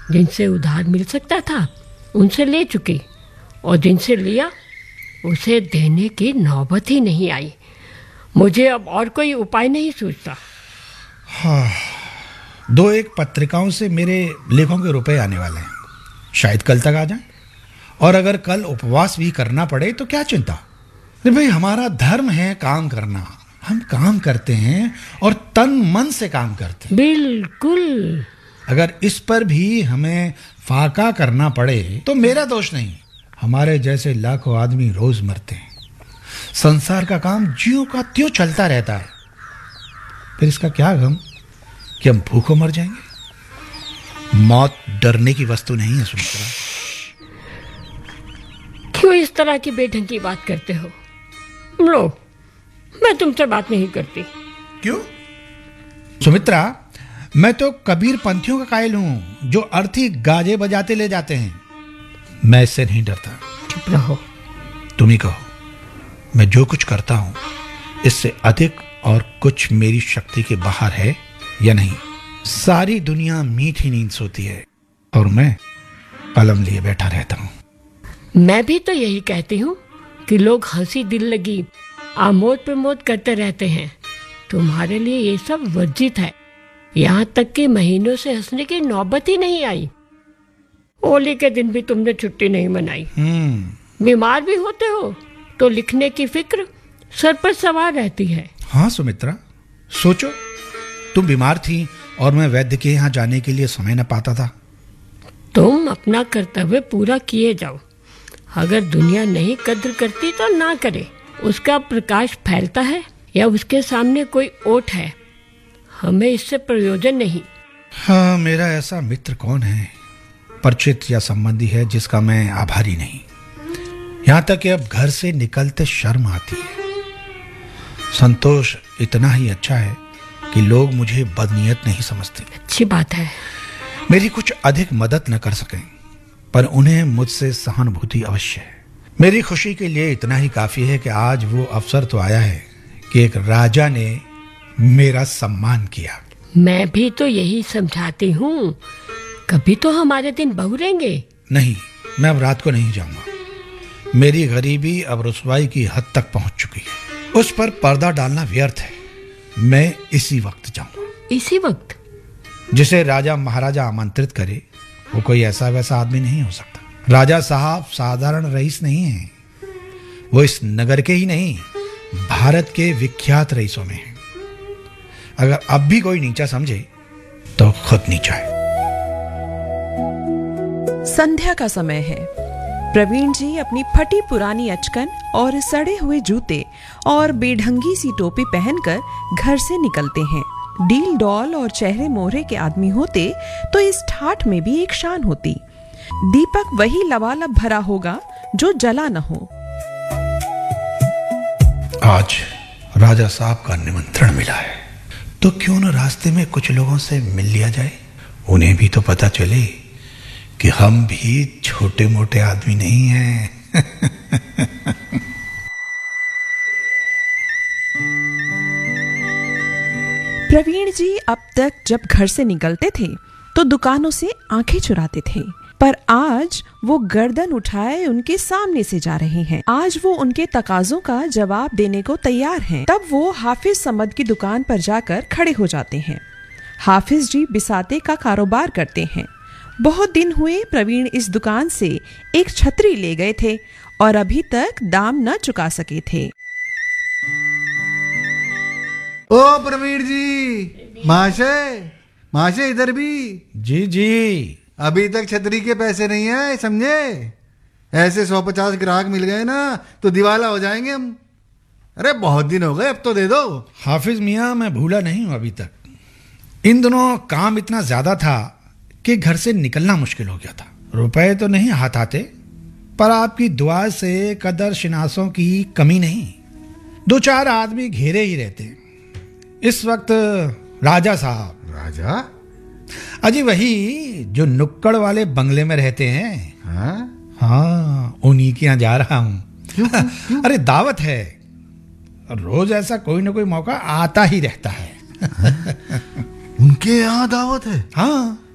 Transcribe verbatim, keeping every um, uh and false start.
जिनसे उधार मिल सकता था उनसे ले चुकी, और जिनसे लिया उसे देने की नौबत ही नहीं आई। मुझे अब और कोई उपाय नहीं सूझता। हाँ, दो एक पत्रिकाओं से मेरे लेखों के रुपए आने वाले हैं, शायद कल तक आ जाएं। और अगर कल उपवास भी करना पड़े तो क्या चिंता। नहीं भाई, हमारा धर्म है काम करना, हम काम करते हैं और तन मन से काम करते हैं। बिल्कुल। अगर इस पर भी हमें फाका करना पड़े तो मेरा दोष नहीं, हमारे जैसे लाखों आदमी रोज मरते हैं। संसार का काम ज्यों का त्यों चलता रहता है, फिर इसका क्या गम कि हम भूखों मर जाएंगे। मौत डरने की वस्तु नहीं है सुमित्रा। क्यों इस तरह की बेढंगी बात करते हो? लो, मैं तुमसे बात नहीं करती। क्यों सुमित्रा? मैं तो कबीर पंथियों का कायल हूं जो अर्थी गाजे बजाते ले जाते हैं। मैं इससे नहीं डरता। चुप रहो। तुम ही कहो, मैं जो कुछ करता हूं इससे अधिक और कुछ मेरी शक्ति के बाहर है या नहीं? सारी दुनिया मीठी नींद सोती है और मैं कलम लिए बैठा रहता हूं। मैं भी तो यही कहती हूँ कि लोग हंसी दिल लगी आमोद प्रमोद करते रहते हैं। तुम्हारे लिए ये सब वर्जित है। यहाँ तक कि महीनों से हंसने की नौबत ही नहीं आई। होली के दिन भी तुमने छुट्टी नहीं मनाई। बीमार भी होते हो तो लिखने की फिक्र सर पर सवार रहती है। हाँ सुमित्रा, सोचो, तुम बीमार थी और मैं वैद्य के यहाँ जाने के लिए समय न पाता था। तुम अपना कर्तव्य पूरा किए जाओ। अगर दुनिया नहीं कद्र करती तो ना करे। उसका प्रकाश फैलता है या उसके सामने कोई ओट है, हमें इससे प्रयोजन नहीं। हाँ, मेरा ऐसा मित्र कौन है, परिचित या संबंधी है जिसका मैं आभारी नहीं। यहाँ तक कि अब घर से निकलते शर्म आती है। संतोष इतना ही अच्छा है कि लोग मुझे बदनीयत नहीं समझते। अच्छी बात है। मेरी कुछ अधिक मदद न कर सकें, पर उन्हें मुझसे सहानुभूति अवश्य है। मेरी खुशी के लिए इतना ही काफी है कि आज वो अवसर तो आया है कि एक राजा ने मेरा सम्मान किया। मैं भी तो यही समझाती हूँ, कभी तो हमारे दिन बहुरेंगे। नहीं, मैं अब रात को नहीं जाऊंगा। मेरी गरीबी अब रुसवाई की हद तक पहुंच चुकी है। उस पर पर्दा डालना व्यर्थ है। मैं इसी वक्त जाऊंगा। इसी वक्त? जिसे राजा महाराजा आमंत्रित करे वो कोई ऐसा वैसा आदमी नहीं हो सकता। राजा साहब साधारण रईस नहीं हैं। वो इस नगर के ही नहीं, भारत के विख्यात रईसों में हैं। अगर अब भी कोई नीचा समझे तो खुद नीचा है। संध्या का समय है। प्रवीण जी अपनी फटी पुरानी अचकन और सड़े हुए जूते और बेढंगी सी टोपी पहनकर घर से निकलते हैं। डील डॉल और चेहरे मोहरे के आदमी होते तो इस ठाठ में भी एक शान होती। दीपक वही लबालब भरा होगा जो जला न हो। आज राजा साहब का निमंत्रण मिला है तो क्यों न रास्ते में कुछ लोगों से मिल लिया जाए। उन्हें भी तो पता चले कि हम भी छोटे मोटे आदमी नहीं हैं। प्रवीण जी अब तक जब घर से निकलते थे तो दुकानों से आंखें चुराते थे, पर आज वो गर्दन उठाए उनके सामने से जा रहे हैं। आज वो उनके तकाजों का जवाब देने को तैयार हैं। तब वो हाफिज समद की दुकान पर जाकर खड़े हो जाते हैं। हाफिज जी बिसाते का कारोबार करते हैं। बहुत दिन हुए प्रवीण इस दुकान से एक छतरी ले गए थे और अभी तक दाम न चुका सके थे। ओ प्रवीण जी, माशे माशे इधर भी। जी जी। अभी तक छतरी के पैसे नहीं आए, समझे? ऐसे सौ पचास ग्राहक मिल गए ना तो दिवाला हो जाएंगे हम। अरे बहुत दिन हो गए, अब तो दे दो। हाफिज मियाँ, मैं भूला नहीं हूँ अभी तक। इन दिनों काम इतना ज्यादा था कि घर से निकलना मुश्किल हो गया था। रुपए तो नहीं हाथ आते, पर आपकी दुआ से कदर शिनासों की कमी नहीं। दो चार आदमी घेरे ही रहते। इस वक्त राजा साहब। राजा? अजी वही जो नुक्कड़ वाले बंगले में रहते हैं। हाँ हाँ, उन्हीं के यहाँ जा रहा हूँ। अरे दावत है, रोज ऐसा कोई ना कोई मौका आता ही रहता है। उनके यहाँ दावत है? हाँ।